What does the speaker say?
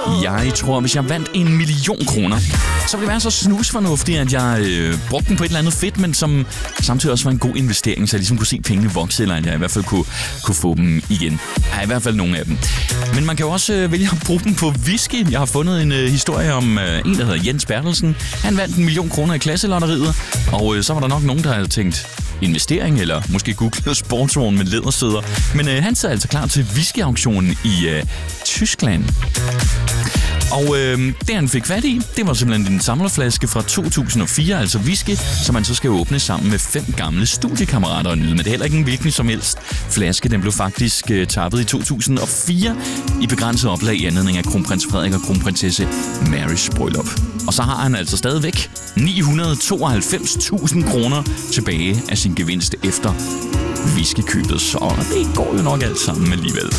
Jeg tror, hvis jeg vandt 1 million kroner, så ville det være så snusfornuftigt, at jeg brugte den på et eller andet fedt, men som samtidig også var en god investering, så jeg ligesom kunne se pengene vokse, eller at jeg i hvert fald kunne få dem igen. Ja, i hvert fald nogle af dem. Men man kan jo også vælge at bruge dem på whisky. Jeg har fundet en historie om en, der hedder Jens Bertelsen. Han vandt 1 million kroner i klasselotteriet, og så var der nok nogen, der havde tænkt investering, eller måske googlet sportsvogn med lædersæder. Men han sad altså klar til whisky-auktionen i Tyskland. Og det han fik fat i, det var simpelthen en samlerflaske fra 2004, altså whisky, som man så skal åbne sammen med 5 gamle studiekammerater og nyde. Men det er heller ikke en hvilken som helst flaske. Den blev faktisk tappet i 2004 i begrænset oplag i anledning af kronprins Frederik og kronprinsesse Marys bryllup. Og så har han altså stadigvæk 992.000 kroner tilbage af sin gevinst efter whiskykøbet. Så det går jo nok alt sammen alligevel.